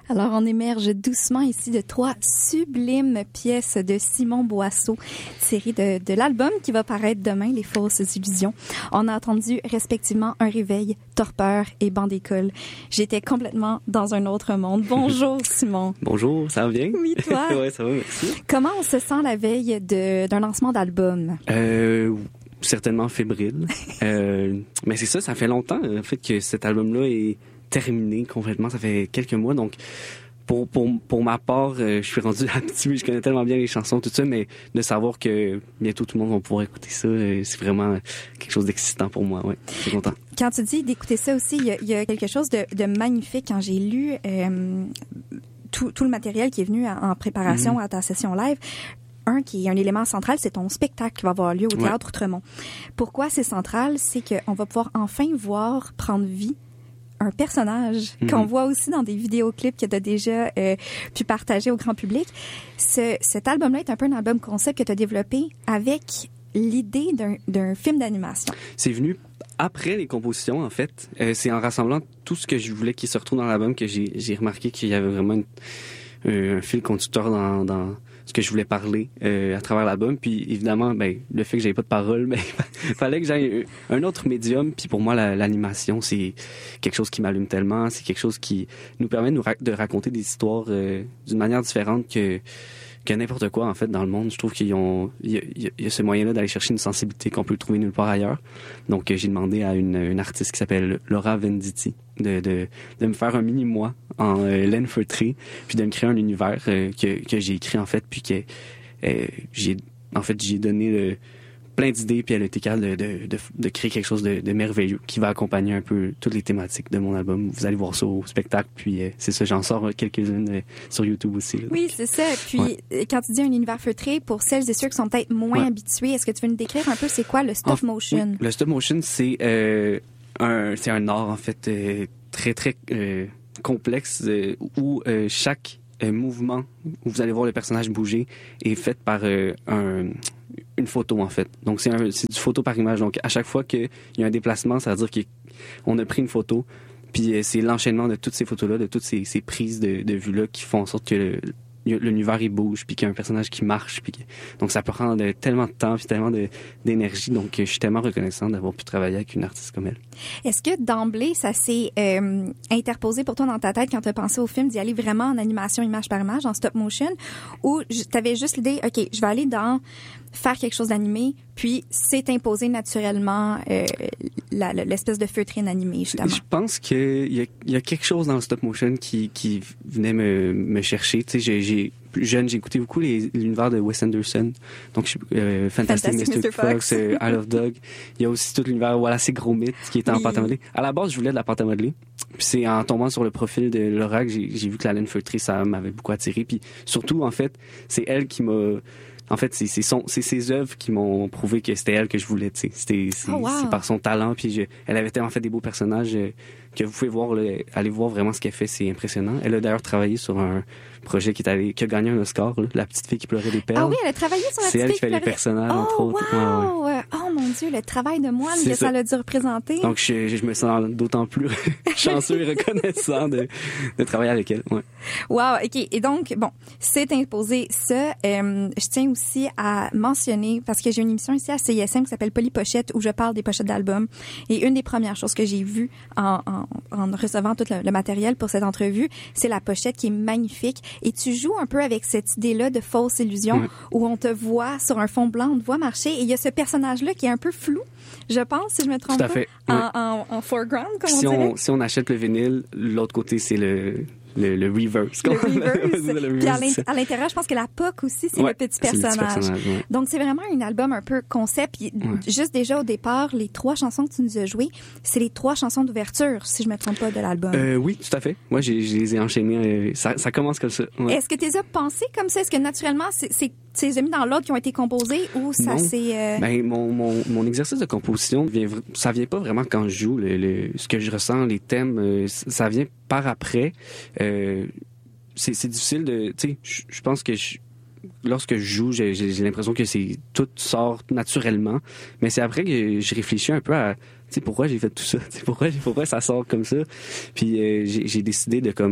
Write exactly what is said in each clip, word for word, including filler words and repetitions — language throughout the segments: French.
Alors, on émerge doucement ici de trois sublimes pièces de Simon Boisseau, tirées de, de l'album qui va paraître demain, Les Fausses Illusions. On a entendu respectivement Un réveil, Torpeur et Banc d'école. J'étais complètement dans un autre monde. Bonjour, Simon. Bonjour, ça va bien? Oui, toi? Oui, ça va, merci. Comment on se sent la veille de, d'un lancement d'album? Euh... Certainement fébrile. euh, mais c'est ça, ça fait longtemps, en fait, que cet album-là est terminé complètement. Ça fait quelques mois, donc pour pour pour ma part, euh, je suis rendu habitué, je connais tellement bien les chansons, tout ça, mais de savoir que bientôt tout le monde va pouvoir écouter ça, euh, c'est vraiment quelque chose d'excitant pour moi. Ouais, je suis content. Quand tu dis d'écouter ça aussi, il y a, il y a quelque chose de, de magnifique. Quand j'ai lu euh, tout, tout le matériel qui est venu en préparation mm-hmm. à ta session live, un qui est un élément central, c'est ton spectacle qui va avoir lieu au Théâtre ouais. Outremont. Pourquoi c'est central? C'est qu'on va pouvoir enfin voir prendre vie un personnage mm-hmm. qu'on voit aussi dans des vidéoclips que tu as déjà euh, pu partager au grand public. Ce, cet album-là est un peu un album concept que tu as développé avec l'idée d'un, d'un film d'animation. C'est venu après les compositions, en fait. Euh, c'est en rassemblant tout ce que je voulais qui se retrouve dans l'album que j'ai, j'ai remarqué qu'il y avait vraiment une, euh, un fil conducteur dans... dans ce que je voulais parler euh, à travers l'album. Puis évidemment, ben le fait que j'avais pas de parole, ben fallait que j'aille un autre médium. Puis pour moi, la, l'animation, c'est quelque chose qui m'allume tellement. C'est quelque chose qui nous permet de, nous ra- de raconter des histoires euh, d'une manière différente que que n'importe quoi, en fait, dans le monde. Je trouve qu'ils ont, il y a, il y a ce moyen-là d'aller chercher une sensibilité qu'on peut trouver nulle part ailleurs. Donc, j'ai demandé à une, une artiste qui s'appelle Laura Venditti de, de, de me faire un mini-moi en euh, laine feutrée, puis de me créer un univers euh, que, que j'ai écrit, en fait, puis que euh, j'ai, en fait, j'ai donné le, plein d'idées, puis elle a été capable de, de, de, de créer quelque chose de, de merveilleux qui va accompagner un peu toutes les thématiques de mon album. Vous allez voir ça au spectacle, puis euh, c'est ça, j'en sors quelques-unes euh, sur YouTube aussi. Là. Oui, c'est ça. Puis ouais. quand tu dis un univers feutré, pour celles et ceux qui sont peut-être moins ouais. habitués, est-ce que tu veux nous décrire un peu c'est quoi le stop en, motion? Oui, le stop motion, c'est euh, un c'est un art en fait euh, très très euh, complexe euh, où euh, chaque euh, mouvement où vous allez voir le personnage bouger est fait par euh, un une photo, en fait. Donc, c'est, un, c'est du photo par image. Donc, à chaque fois qu'il y a un déplacement, ça veut dire qu'on a pris une photo, puis euh, c'est l'enchaînement de toutes ces photos-là, de toutes ces, ces prises de, de vue-là qui font en sorte que le, l'univers, il bouge, puis qu'il y a un personnage qui marche. Puis que... Donc, ça peut prendre tellement de temps, puis tellement de, d'énergie. Donc, je suis tellement reconnaissant d'avoir pu travailler avec une artiste comme elle. Est-ce que d'emblée, ça s'est euh, interposé pour toi dans ta tête quand tu as pensé au film d'y aller vraiment en animation image par image, en stop motion, ou tu avais juste l'idée, OK, je vais aller dans faire quelque chose d'animé, puis c'est imposé naturellement euh, la, la, l'espèce de feutrine animée, justement? Je pense qu'il y a, il y a quelque chose dans le stop motion qui, qui venait me, me chercher. Tu sais, j'ai, j'ai, plus jeune, j'ai écouté beaucoup les, l'univers de Wes Anderson. Donc, euh, Fantastic, Fantastic mister Fox, Fox euh, Isle of Dog. Il y a aussi tout l'univers Wallace et Gromit qui était oui. en pâte à modeler. À la base, je voulais de la pâte à modeler. Puis c'est en tombant sur le profil de Laura que j'ai, j'ai vu que la laine feutrée, ça m'avait beaucoup attiré. Puis surtout, en fait, c'est elle qui m'a... En fait, c'est, c'est, son, c'est ses œuvres qui m'ont prouvé que c'était elle que je voulais, tu sais. C'était, c'est, oh, wow. c'est par son talent, puis je, elle avait tellement fait des beaux personnages euh, que vous pouvez voir, là, aller voir vraiment ce qu'elle fait, c'est impressionnant. Elle a d'ailleurs travaillé sur un projet qui, est allé, qui a gagné un Oscar, là, La petite fille qui pleurait des perles. Ah oui, elle a travaillé sur La petite fille qui pleurait. C'est elle qui fait les personnages, oh, entre autres. Wow. Ouais, ouais. Oh mon Dieu, le travail de moine que ça. ça l'a dû représenter. Donc, je, je me sens d'autant plus chanceux et reconnaissant de, de travailler avec elle. Ouais. Wow, OK. Et donc, bon, c'est imposé ça. Euh, je tiens aussi à mentionner, parce que j'ai une émission ici à C I S M qui s'appelle Polypochette, où je parle des pochettes d'albums. Et une des premières choses que j'ai vues en, en, en recevant tout le, le matériel pour cette entrevue, c'est la pochette qui est magnifique. Et tu joues un peu avec cette idée-là de fausse illusion, ouais. où on te voit sur un fond blanc, on te voit marcher, et il y a ce personnage-là qui est un peu flou, je pense, si je me trompe Tout à fait. pas, en, ouais. en, en foreground, comme si on dirait. On, si on achète le vinyle, l'autre côté, c'est le... Le, le reverse. Le reverse. le reverse. Puis à, l'in- à l'intérieur, je pense que la P O C aussi, c'est ouais, le petit personnage. C'est le petit personnage ouais. Donc, c'est vraiment un album un peu concept. Puis, ouais. Juste déjà au départ, les trois chansons que tu nous as jouées, c'est les trois chansons d'ouverture, si je me trompe pas, de l'album. Euh, oui, tout à fait. Moi, j'ai, je les ai enchaînées. Euh, ça, ça commence comme ça. Ouais. Est-ce que tu les as pensées comme ça? Est-ce que naturellement, c'est, c'est tu les as mis dans l'ordre qui ont été composés ou ça non. c'est... Euh... Ben, mon, mon, mon exercice de composition, vient, ça vient pas vraiment quand je joue. Le, le, ce que je ressens, les thèmes, euh, ça vient par après. Euh, c'est, c'est difficile de... Tu sais, je pense que je, lorsque je joue, j'ai, j'ai l'impression que c'est tout sort naturellement. Mais c'est après que je réfléchis un peu à... Tu sais, pourquoi j'ai fait tout ça? Pourquoi, pourquoi ça sort comme ça? Puis euh, j'ai, j'ai décidé de comme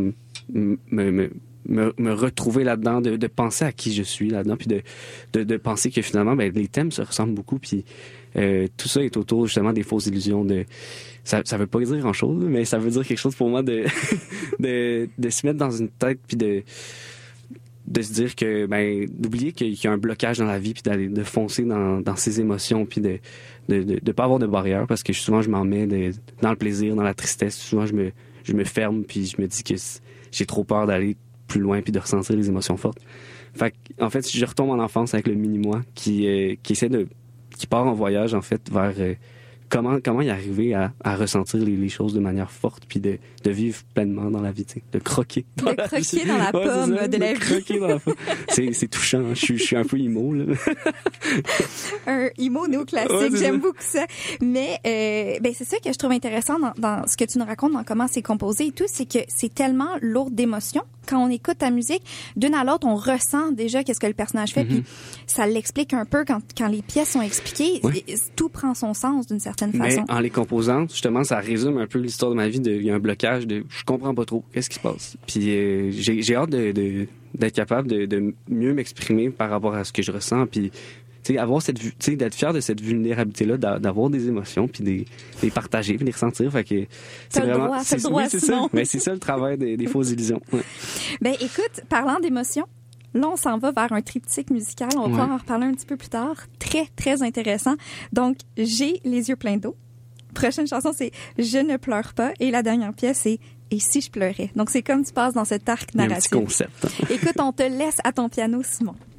me, me, me, me retrouver là-dedans, de, de penser à qui je suis là-dedans, puis de, de, de penser que finalement, ben, les thèmes se ressemblent beaucoup, puis euh, tout ça est autour justement des fausses illusions. De ça, ça veut pas dire grand-chose, mais ça veut dire quelque chose pour moi de, de, de se mettre dans une tête, puis de de se dire que ben d'oublier qu'il y a un blocage dans la vie, puis d'aller de foncer dans, dans ses émotions, puis de de, de de pas avoir de barrière, parce que souvent je m'en mets de, dans le plaisir, dans la tristesse, souvent je me je me ferme, puis je me dis que j'ai trop peur d'aller plus loin, puis de ressentir les émotions fortes. Fait en fait, je retombe en enfance avec le mini moi qui euh, qui essaie de qui part en voyage en fait vers euh, Comment, comment y arriver à, à ressentir les, les choses de manière forte, puis de, de vivre pleinement dans la vie, tu sais, de croquer dans de la croquer vie. dans la Ouais, pomme ça, de la de vie. croquer dans la pomme. C'est, c'est touchant, hein. je, suis, je suis un peu emo, là. Un emo néoclassique, Ouais, j'aime ça. beaucoup ça. Mais euh, ben c'est ça que je trouve intéressant dans, dans ce que tu nous racontes, dans comment c'est composé et tout, c'est que c'est tellement lourd d'émotions. Quand on écoute ta musique, d'une à l'autre, on ressent déjà qu'est-ce que le personnage fait, mm-hmm. puis ça l'explique un peu quand, quand les pièces sont expliquées. Ouais. Tout prend son sens d'une certaine façon. Mais en les composant, justement, ça résume un peu l'histoire de ma vie. Il y a un blocage de je comprends pas trop qu'est-ce qui se passe. Puis euh, j'ai, j'ai hâte de, de, d'être capable de, de mieux m'exprimer par rapport à ce que je ressens. Puis tu sais, avoir cette, tu sais, d'être fier de cette vulnérabilité-là, d'avoir des émotions, puis des, les partager, puis les ressentir. Fait que c'est t'as vraiment, le droit, c'est, t'as le droit, oui, c'est Simon. ça. Mais c'est ça le travail des, des fausses illusions. Ouais. Ben écoute, parlant d'émotions, là on s'en va vers un triptyque musical. On va ouais. pouvoir en reparler un petit peu plus tard. Très très intéressant. Donc j'ai les yeux pleins d'eau. Prochaine chanson c'est Je ne pleure pas et la dernière pièce c'est Et si je pleurais. Donc c'est comme tu passes dans cet arc narratif. Un petit concept. Écoute, on te laisse à ton piano, Simon.